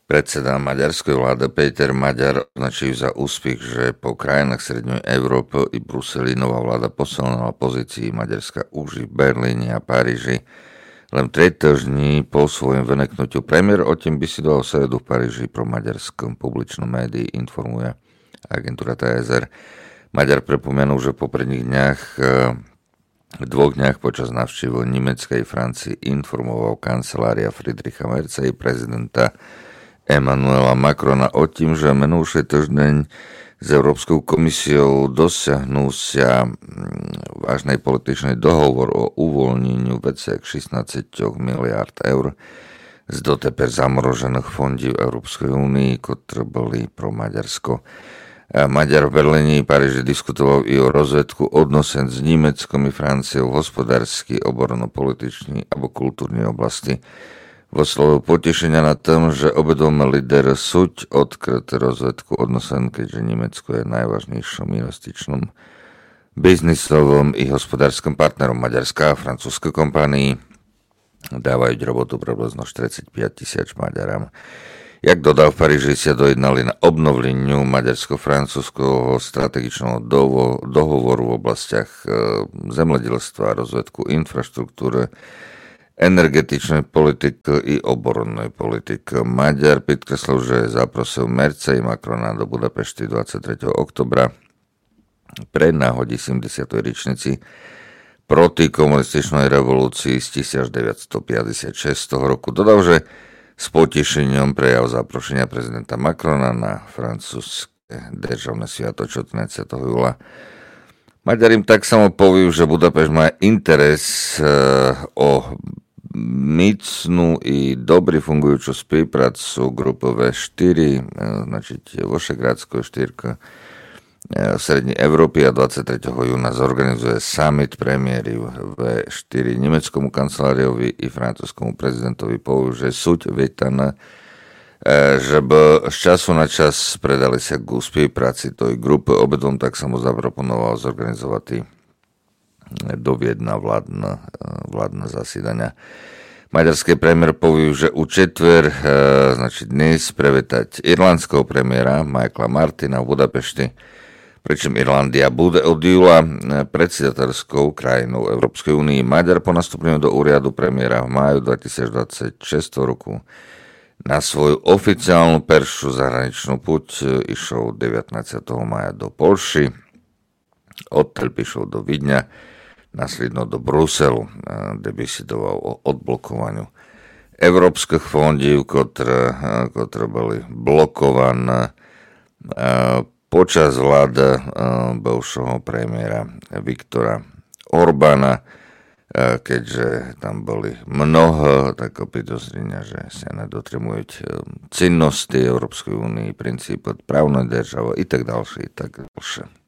Predseda maďarskej vlády Péter Maďar označil za úspech, že po krajinách Srednej Európy i Bruseli nová vláda posilnila pozícii Maďarska už v Berlíne a Paríži. Len 3 týždni po svojom vyneknutiu premiér o tým besidoval v stredu v Paríži pro maďarskom publičnom médii, informuje agentúra TSR. Maďar pripomenul, že po prvých dvoch dňach počas návštevy Nemeckej Francii informoval kancelária Friedricha Merca i prezidenta Emmanuela Macrona o tým, že minulý týždeň s Európskou komisiou dosiahnu sa vážnej političný dohovor o uvoľneniu viac jak 16 miliard eur z doteper zamrožených fondí v Európskej únii, ktoré boli pro Maďarsko. Maďar v Berlíne i Paríži diskutoval i o rozvedku odnosen s Nemeckom i Franciou v hospodársky, oborno-političný alebo kultúrnej oblasti. Voslovil potešenia na tom, že obidvomi líder súď odkryt rozvedku odnosen, keďže Nemecko je najvážnejším investičným biznisovom i hospodárskim partnerom Maďarska a francúzskej kompanii. Dávajú robotu približno 45 000 Maďaram. Jak dodal, v Paríži sa dojednali na obnovleniu maďarsko-francúzského strategičného dohovoru v oblastiach zemledelstva, rozvedku infraštruktúry, energetičnej politiky i oboronnej politiky. Maďar podkreslil, že zaprosil Merca i Macrona do Budapešti 23. oktobra pre náhodí 70. ročnici proti komunističnej revolúcii z 1956 roku. Dodal, že s potešením prejav zaprošenia prezidenta Macrona na francúzske državné sviatočo 13. júla. Maďar im tak samo povie, že Budapešť má interes o micnú i dobrý fungujúcu spoluprácu grupy V4, znači Vošegrádského štyrka v Srednej Európy a 23. júna zorganizuje summit premiéry V4 nemeckému kanceláriovi i francúzskému prezidentovi povie, že súď vítaná, že by z času na čas predali sa k spolupráci toj grupy. Obedvom tak sa mu zaproponoval zorganizovať do Viedna vládne zasídania. Maďarský premiér povie, že u četver, znači dnes, privítať irlandského premiéra Michaela Martina v Budapešti, pričom Irlandia bude od júla predsedateľskou krajinou Európskej únii. Maďar po nastúpení do úradu premiéra v máju 2026 roku na svoju oficiálnu peršiu zahraničnú puť išiel 19. maja do Polši, odtiaľ išiel do Vídňa, následno do Bruselu, kde besidoval o odblokovaniu európskych fondov, ktoré boli blokované počas vlády bivšieho premiéra Viktora Orbána, keďže tam boli mnoho takého podozrenia, že sa nedotrimujú cennosti Európskej únie, princíp právnej državy i tak ďalšie.